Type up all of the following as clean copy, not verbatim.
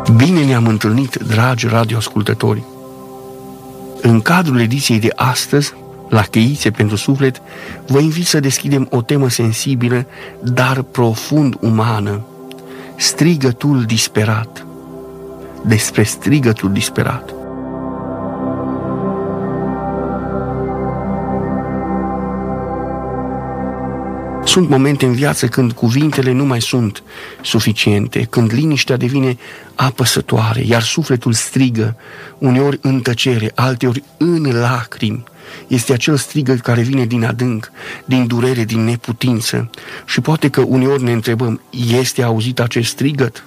Bine ne-am întâlnit, dragi radioascultători! În cadrul ediției de astăzi, la Cheițe pentru Suflet, vă invit să deschidem o temă sensibilă, dar profund umană: strigătul disperat. Despre strigătul disperat. Sunt momente în viață când cuvintele nu mai sunt suficiente, când liniștea devine apăsătoare, iar sufletul strigă, uneori în tăcere, alteori în lacrimi. Este acel strigăt care vine din adânc, din durere, din neputință. Și poate că uneori ne întrebăm, este auzit acest strigăt?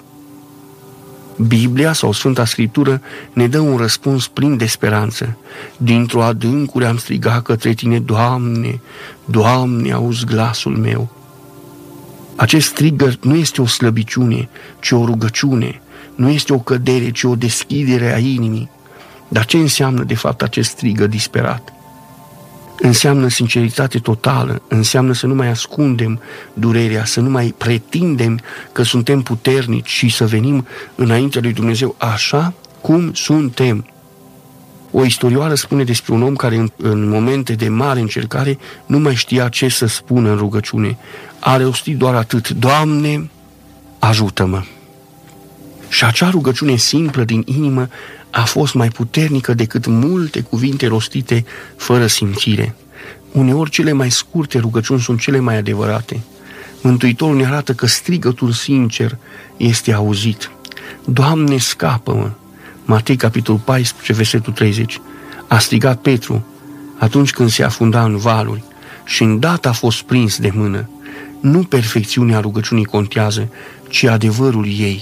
Biblia sau Sfânta Scriptură ne dă un răspuns plin de speranță. Dintr-o adâncuri am strigat către tine, Doamne, Doamne, auzi glasul meu. Acest strigăt nu este o slăbiciune, ci o rugăciune. Nu este o cădere, ci o deschidere a inimii. Dar ce înseamnă de fapt acest strigăt disperat? Înseamnă sinceritate totală, înseamnă să nu mai ascundem durerea, să nu mai pretindem că suntem puternici și să venim înaintea lui Dumnezeu așa cum suntem. O istorioară spune despre un om care în momente de mare încercare nu mai știa ce să spună în rugăciune. A rostit doar atât: Doamne, ajută-mă! Și acea rugăciune simplă din inimă a fost mai puternică decât multe cuvinte rostite fără simțire. Uneori cele mai scurte rugăciuni sunt cele mai adevărate. Mântuitorul ne arată că strigătul sincer este auzit. Doamne, scapă-mă! Matei, capitolul 14, versetul 30. A strigat Petru atunci când se afunda în valuri și îndată a fost prins de mână. Nu perfecțiunea rugăciunii contează, ci adevărul ei.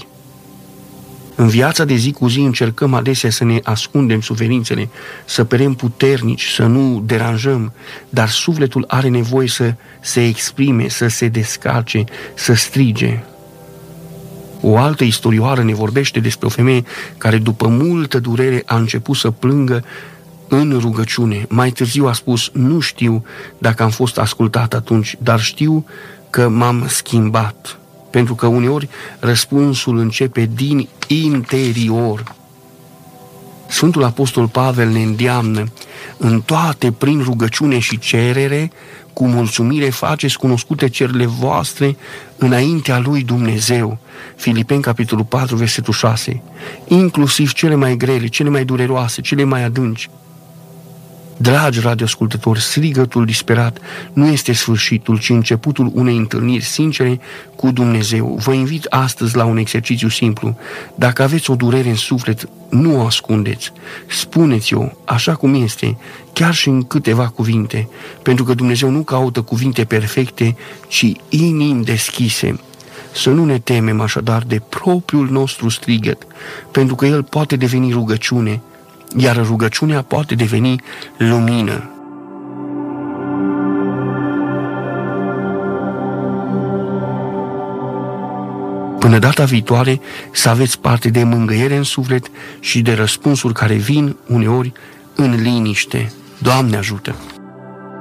În viața de zi cu zi încercăm adesea să ne ascundem suferințele, să părem puternici, să nu deranjăm, dar sufletul are nevoie să se exprime, să se descarce, să strige. O altă istorioară ne vorbește despre o femeie care după multă durere a început să plângă în rugăciune. Mai târziu a spus: nu știu dacă am fost ascultat atunci, dar știu că m-am schimbat. Pentru că uneori răspunsul începe din interior. Sfântul Apostol Pavel ne îndeamnă: în toate, prin rugăciune și cerere, cu mulțumire faceți cunoscute cererile voastre înaintea lui Dumnezeu. Filipeni, capitolul 4, versetul 6. Inclusiv cele mai grele, cele mai dureroase, cele mai adânci. Dragi radioascultători, strigătul disperat nu este sfârșitul, ci începutul unei întâlniri sincere cu Dumnezeu. Vă invit astăzi la un exercițiu simplu. Dacă aveți o durere în suflet, nu o ascundeți. Spuneți-o așa cum este, chiar și în câteva cuvinte, pentru că Dumnezeu nu caută cuvinte perfecte, ci inimi deschise. Să nu ne temem așadar de propriul nostru strigăt, pentru că el poate deveni rugăciune, iar rugăciunea poate deveni lumină. Până data viitoare, să aveți parte de mângâiere în suflet și de răspunsuri care vin uneori în liniște. Doamne ajută!